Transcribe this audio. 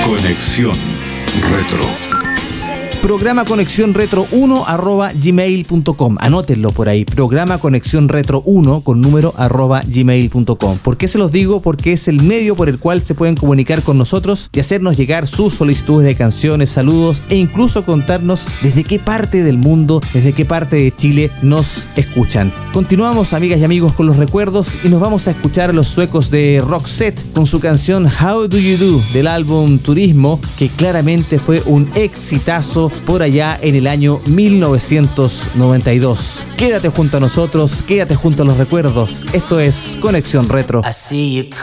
Conexión Retro. Programa Conexión Retro 1 @gmail.com. Anótenlo por ahí. Programa Conexión Retro 1 con número @gmail.com. ¿Por qué se los digo? Porque es el medio por el cual se pueden comunicar con nosotros y hacernos llegar sus solicitudes de canciones, saludos e incluso contarnos desde qué parte del mundo, desde qué parte de Chile nos escuchan. Continuamos, amigas y amigos, con los recuerdos y nos vamos a escuchar a los suecos de Roxette con su canción How Do You Do del álbum Turismo, que claramente fue un exitazo por allá en el año 1992. Quédate junto a nosotros, quédate junto a los recuerdos. Esto es Conexión Retro. I see you